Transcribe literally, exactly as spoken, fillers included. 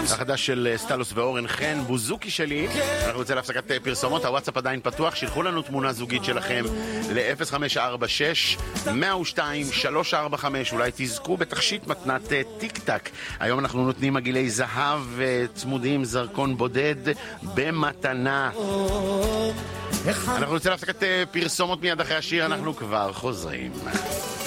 החדש של סטלוס ואורן חן, בוזוקי שלי. אנחנו נצא להפסקת פרסומות, הוואטסאפ עדיין פתוח, שילחו לנו תמונה זוגית שלכם ל-אפס חמש ארבע שש מאה ושתיים שלוש ארבע חמש, אולי תזכו בתכשיט מתנת טיק טק. היום אנחנו נותנים מגילי זהב צמודים, זרקון בודד במתנה. אנחנו נצא להפסקת פרסומות מיד אחרי השיר, אנחנו כבר חוזרים.